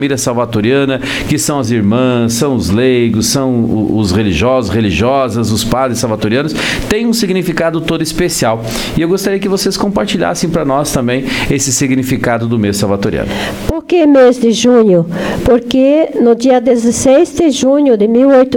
família salvatoriana, que são as irmãs, são os leigos, são os religiosos, religiosas, os padres salvatorianos, tem um significado todo especial. E eu gostaria que vocês compartilhassem para nós também esse significado do mês salvatoriano. Por que mês de junho? Porque no dia 16 de junho de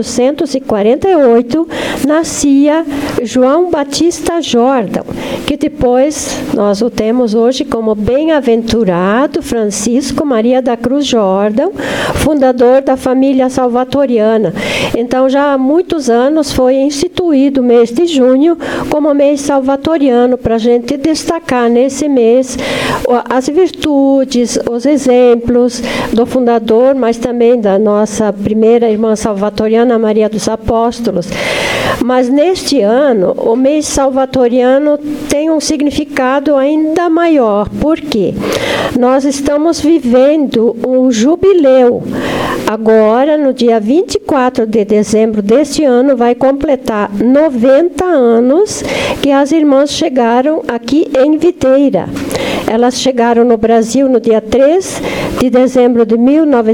1848 nascia João Batista Jordão, que depois nós o temos hoje como Bem-aventurado Francisco Maria da Cruz Jordão, fundador da família salvatoriana. Então, já há muitos anos foi instituído o mês de junho como mês salvatoriano, para a gente destacar nesse mês as virtudes, os exemplos do fundador, mas também da nossa primeira irmã salvatoriana, Maria dos Apóstolos. Mas neste ano, o mês salvatoriano tem um significado ainda maior. Por quê? Nós estamos vivendo um jubileu. Agora, no dia 24 de dezembro deste ano, vai completar 90 anos que as irmãs chegaram aqui em Videira. Elas chegaram no Brasil no dia 3 de dezembro de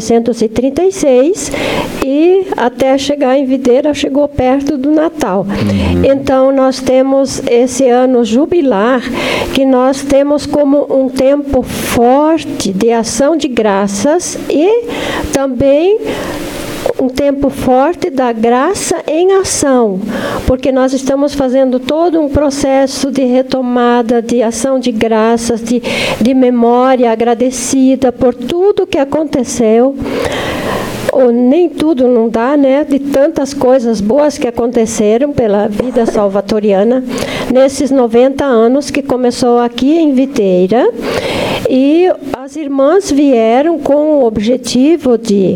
1936 e até chegar em Videira chegou perto do Natal. Então, nós temos esse ano jubilar, que nós temos como um tempo forte de ação de graças e também um tempo forte da graça em ação, porque nós estamos fazendo todo um processo de retomada, de ação de graças, de memória agradecida por tudo que aconteceu. Ou nem tudo não dá, né? De tantas coisas boas que aconteceram pela vida salvatoriana nesses 90 anos que começou aqui em Videira. E as irmãs vieram com o objetivo de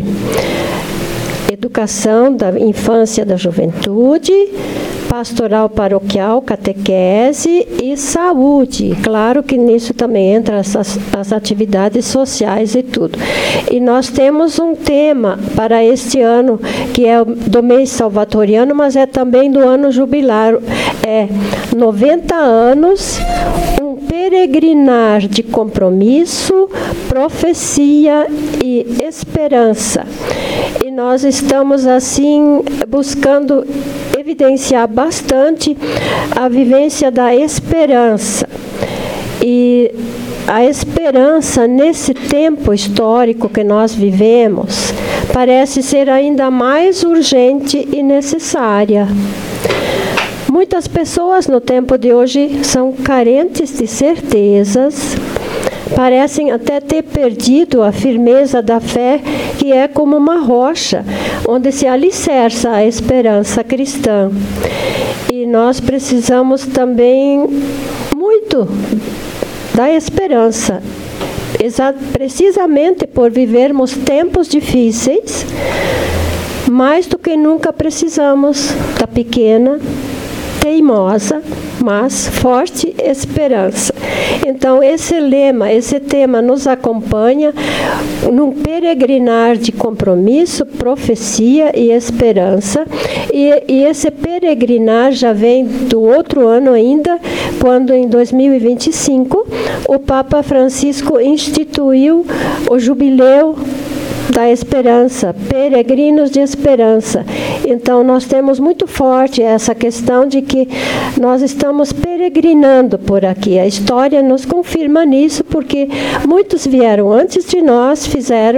educação da infância e da juventude, pastoral paroquial, catequese e saúde. Claro que nisso também entra as atividades sociais e tudo. E nós temos um tema para este ano, que é do mês salvatoriano, mas é também do ano jubilar. É 90 anos, um peregrinar de compromisso, profecia e esperança. E nós estamos, assim, buscando evidenciar bastante a vivência da esperança. E a esperança, nesse tempo histórico que nós vivemos, parece ser ainda mais urgente e necessária. Muitas pessoas no tempo de hoje são carentes de certezas, parecem até ter perdido a firmeza da fé, que é como uma rocha, onde se alicerça a esperança cristã. E nós precisamos também muito da esperança, precisamente por vivermos tempos difíceis, mais do que nunca precisamos da pequena, teimosa, mas forte esperança. Então, esse lema, esse tema nos acompanha num peregrinar de compromisso, profecia e esperança. E esse peregrinar já vem do outro ano ainda, quando em 2025 o Papa Francisco instituiu o jubileu da esperança, peregrinos de esperança. Então, nós temos muito forte essa questão de que nós estamos peregrinando por aqui. A história nos confirma nisso, porque muitos vieram antes de nós,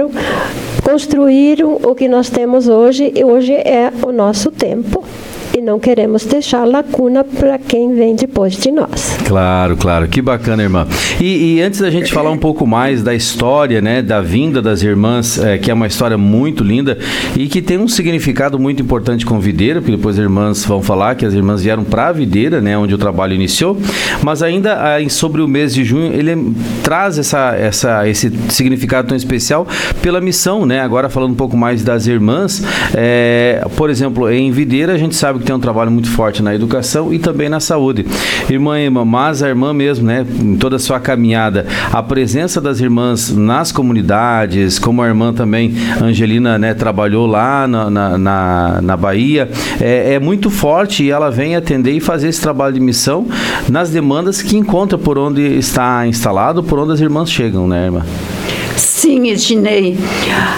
construíram o que nós temos hoje, e hoje é o nosso tempo. E não queremos deixar lacuna para quem vem depois de nós. Claro, claro. Que bacana, irmã. E antes da gente falar um pouco mais da história, né, da vinda das irmãs, que é uma história muito linda e que tem um significado muito importante com Videira, porque depois as irmãs vão falar que as irmãs vieram para Videira, né, onde o trabalho iniciou, mas ainda sobre o mês de junho, ele traz esse significado tão especial pela missão, né? Agora falando um pouco mais das irmãs, por exemplo, em Videira a gente sabe que tem um trabalho muito forte na educação e também na saúde. Irmã, mas a irmã mesmo, né, em toda a sua caminhada, a presença das irmãs nas comunidades, como a irmã também, Angelina, né, trabalhou lá na Bahia, é muito forte, e ela vem atender e fazer esse trabalho de missão nas demandas que encontra por onde está instalado, por onde as irmãs chegam, né, irmã? Sim, Ednei.